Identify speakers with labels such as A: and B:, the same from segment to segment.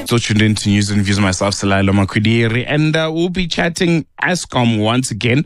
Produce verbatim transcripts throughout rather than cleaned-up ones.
A: So tuned in to News and Views, myself, Selailo Makwidiri, and uh, we'll be chatting Eskom once again.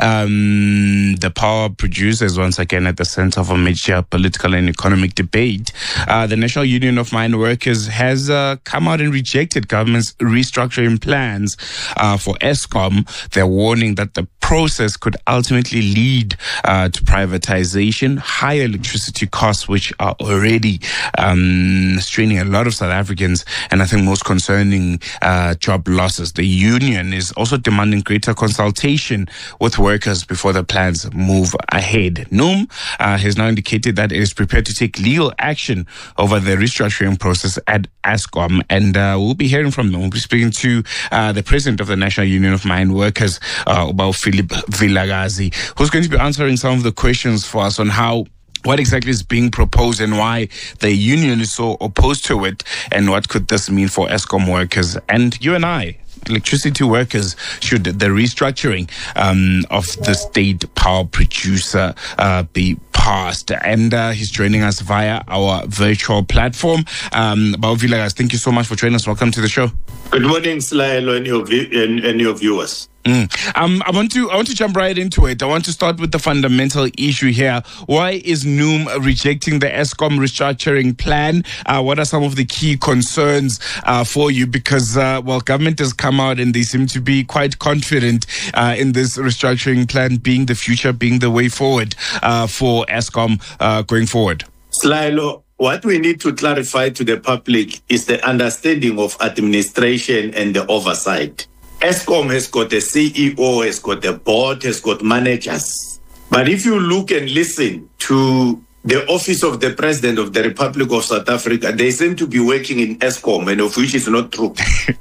A: Um, the power producer is once again at the center of a major political and economic debate. Uh, the National Union of Mine Workers has uh, come out and rejected government's restructuring plans uh, for Eskom. They're warning that the process could ultimately lead uh, to privatization, higher electricity costs, which are already um, straining a lot of South Africans, and I think most concerning uh, job losses. The union is also demanding greater consultation with workers before the plans move ahead. Noom uh, has now indicated that it is prepared to take legal action over the restructuring process at Eskom, and uh, we'll be hearing from them. We'll be speaking to uh, the president of the National Union of Mine Workers, uh, about Philip Vilakazi, who's going to be answering some of the questions for us on how what exactly is being proposed and why the union is so opposed to it, and what could this mean for Eskom workers and you and I, electricity workers, should the restructuring um, of the state power producer uh, be passed. And uh, he's joining us via our virtual platform. Um, Bao Vilakazi, thank you so much for joining us. Welcome to the show.
B: Good morning, Selailo, and your, and, and your viewers.
A: Mm. Um, I want to I want to jump right into it. I want to start with the fundamental issue here. Why is Noom rejecting the Eskom restructuring plan? Uh, what are some of the key concerns uh, for you? Because uh, well, government has come out and they seem to be quite confident uh, in this restructuring plan being the future, being the way forward uh, for Eskom uh, going forward.
B: Selailo, what we need to clarify to the public is the understanding of administration and the oversight. Eskom has got a C E O, has got a board, has got managers. But if you look and listen to the Office of the President of the Republic of South Africa, they seem to be working in Eskom, and of which is not true.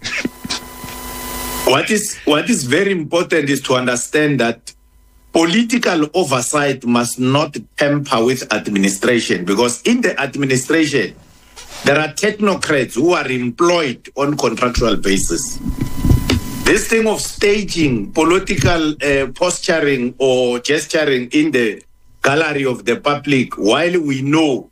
B: What is, what is very important is to understand that political oversight must not tamper with administration, because in the administration, there are technocrats who are employed on contractual basis. This thing of staging political uh, posturing or gesturing in the gallery of the public, while we know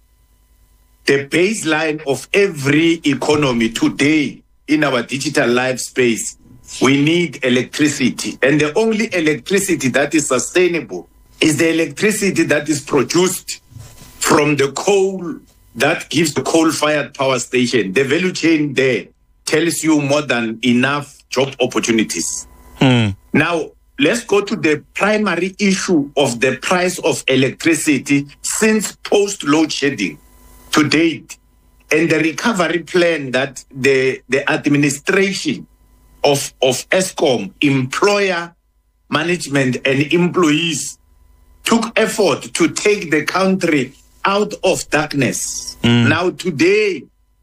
B: the baseline of every economy today in our digital life space, we need electricity. And the only electricity that is sustainable is the electricity that is produced from the coal that gives the coal-fired power station. The value chain there tells you more than enough job opportunities. Hmm. Now, let's go to the primary issue of the price of electricity since post-load shedding to date, and the recovery plan that the, the administration of, of Eskom, employer, management, and employees took effort to take the country out of darkness. Mm. Now, today,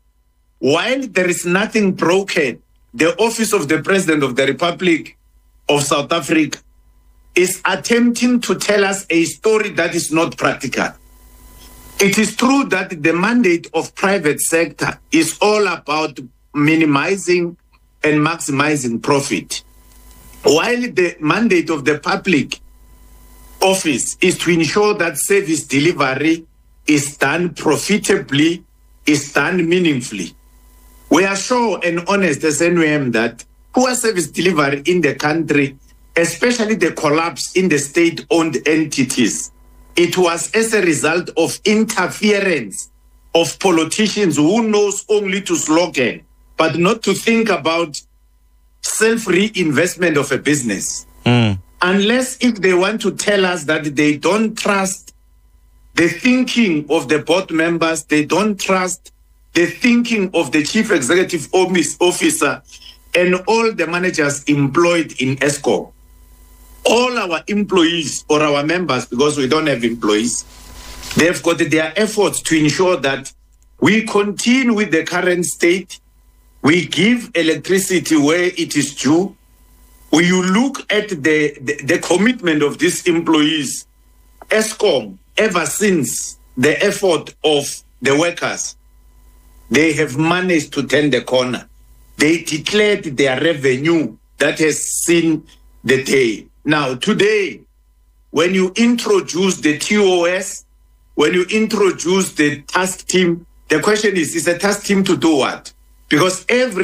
B: while there is nothing broken, the Office of the President of the Republic of South Africa is attempting to tell us a story that is not practical. It is true that the mandate of private sector is all about minimizing and maximizing profit, while the mandate of the public office is to ensure that service delivery is done profitably, is done meaningfully. We are sure and honest as N U M that poor service delivery in the country, especially the collapse in the state-owned entities, it was as a result of interference of politicians who knows only to slogan, but not to think about self-reinvestment of a business. Mm. Unless if they want to tell us that they don't trust the thinking of the board members, they don't trust the thinking of the chief executive officer and all the managers employed in Eskom. All our employees or our members, because we don't have employees, they've got their efforts to ensure that we continue with the current state. We give electricity where it is due. When you look at the, the, the commitment of these employees, Eskom, ever since the effort of the workers, they have managed to turn the corner. They declared their revenue that has seen the day. Now, today, when you introduce the T O S, when you introduce the task team, the question is, is a task team to do what? Because every